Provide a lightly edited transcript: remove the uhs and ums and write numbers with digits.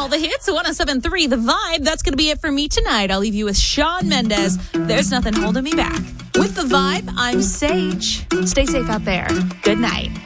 all the hits, 107.3 The Vibe. That's going to be it for me tonight. I'll leave you with Shawn Mendes. There's nothing holding me back. With The Vibe, I'm Sage. Stay safe out there. Good night.